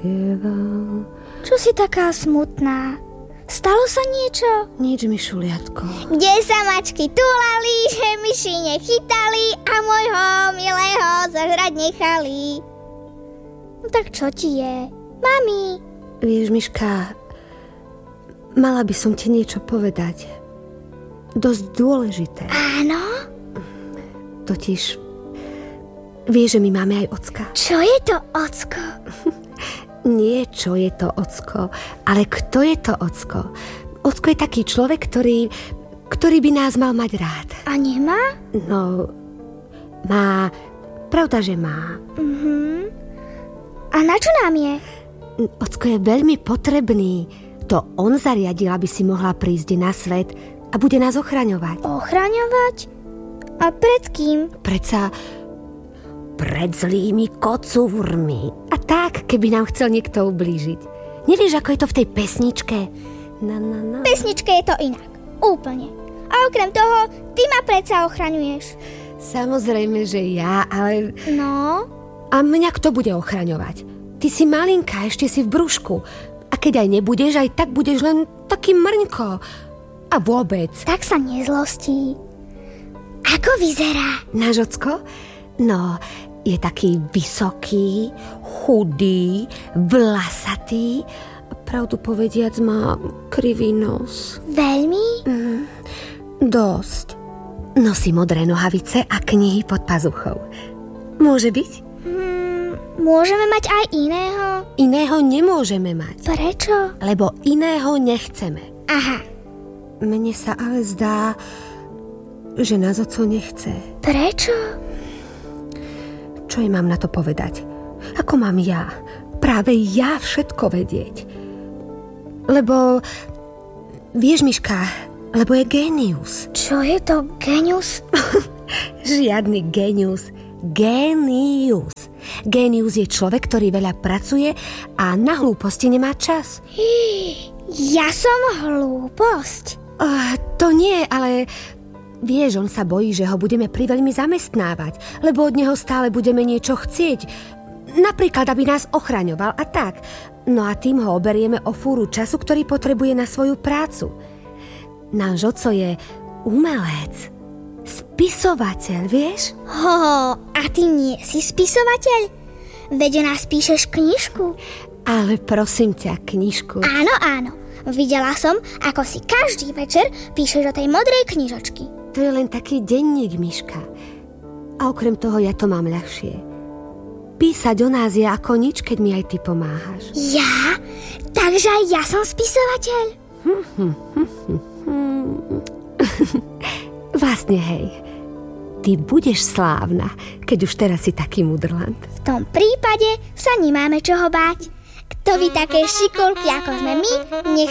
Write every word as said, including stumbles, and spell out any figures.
spieval. Čo si taká smutná? Stalo sa niečo? Nič, Mišuliatko. Kde sa mačky tulali, že myši nechytali a môjho milého zožrať nechali. No tak čo ti je? Mami. Vieš, Miška, mala by som ti niečo povedať. Dosť dôležité. Áno? Totiž, vieš, že my máme aj ocka. Čo je to ocko? Nie, čo je to ocko, ale kto je to ocko? Ocko je taký človek, ktorý, ktorý by nás mal mať rád. A nemá? No, má, pravda, že má. Mhm. A na čo nám je? Ocko je veľmi potrebný. To on zariadil, aby si mohla prísť na svet a bude nás ochraňovať. Ochraňovať? A pred kým? Predsa pred zlými kocúrmi. A tak, keby nám chcel niekto ublížiť. Nevieš, ako je to v tej pesničke? Na, na, na. V pesničke je to inak. Úplne. A okrem toho, ty ma predsa ochraňuješ. Samozrejme, že ja, ale... No? A mňa kto bude ochraňovať? Ty si malinká, ešte si v brúšku. A keď aj nebudeš, aj tak budeš len taký mrňko. A vôbec. Tak sa nezlostí. Ako vyzerá? Náš ocko? No, je taký vysoký, chudý, vlasatý. Pravdu povediac, má krivý nos. Veľmi? Mm, dosť. Nosí modré nohavice a knihy pod pazuchou. Môže byť? Hmm, môžeme mať aj iného? Iného nemôžeme mať. Prečo? Lebo iného nechceme. Aha. Mne sa ale zdá, že nás oco nechce. Prečo? Čo jej mám na to povedať? Ako mám ja, práve ja všetko vedieť? Lebo, vieš, Miška, lebo je génius. Čo je to génius? Žiadny génius. Génius. Génius je človek, ktorý veľa pracuje a na hlúposti nemá čas. Ja som hlúposť. Uh, to nie, ale... Vieš, on sa bojí, že ho budeme priveľmi zamestnávať, lebo od neho stále budeme niečo chcieť. Napríklad, aby nás ochraňoval a tak. No a tým ho oberieme o fúru času, ktorý potrebuje na svoju prácu. Náš oco je umelec, spisovateľ, vieš? Ho, a ty nie si spisovateľ? Veď o nás píšeš knižku. Ale prosím ťa, knižku. Áno, áno. Videla som, ako si každý večer píšeš do tej modrej knižočky. To je len taký denník, Miška. A okrem toho ja to mám ľahšie. Písať o nás je ako nič, keď mi aj ty pomáhaš. Ja? Takže aj ja som spisovateľ? Vlastne, hej. Ty budeš slávna, keď už teraz si taký mudrland. V tom prípade sa nemáme čoho báť. Kto by také šikulky, ako sme my, nech